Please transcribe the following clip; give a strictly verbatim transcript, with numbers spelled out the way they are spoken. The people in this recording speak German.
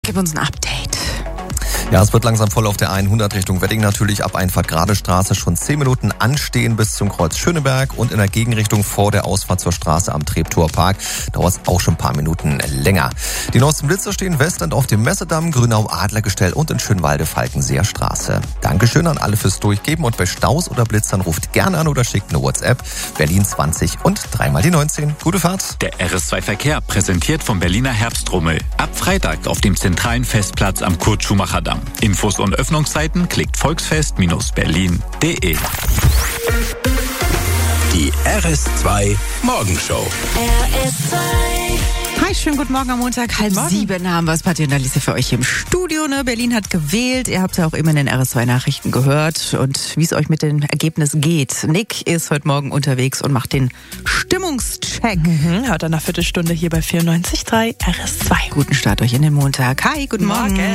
Gib uns ein Update. Ja, es wird langsam voll auf der hundert Richtung Wedding natürlich. Ab Einfahrt Gradestraße schon zehn Minuten anstehen bis zum Kreuz Schöneberg. Und in der Gegenrichtung vor der Ausfahrt zur Straße am Treptower Park dauert es auch schon ein paar Minuten länger. Die neuesten Blitzer stehen Westend auf dem Messedamm, Grünau Adlergestell und in Schönwalde Falkenseer Straße. Dankeschön an alle fürs Durchgeben und bei Staus oder Blitzern ruft gerne an oder schickt eine WhatsApp. Berlin zwanzig und dreimal die neunzehn. Gute Fahrt. Der R S zwei Verkehr präsentiert vom Berliner Herbstrummel. Ab Freitag auf dem zentralen Festplatz am Kurt-Schumacher-Damm. Infos und Öffnungszeiten klickt volksfest Bindestrich berlin punkt de. Die R S zwei Morgenshow. R S zwei. Hi, schönen guten Morgen am Montag. Halb Morgen. sieben haben wir es, Patti und Alice, für euch hier im Studio. Ne? Berlin hat gewählt. Ihr habt ja auch immer in den R S zwei Nachrichten gehört. Und wie es euch mit dem Ergebnis geht. Nick ist heute Morgen unterwegs und macht den Stimmungscheck. Mhm, hört dann nach Viertelstunde hier bei vierundneunzig Komma drei R S zwei. Guten Start euch in den Montag. Hi, guten Morgen. Morgen.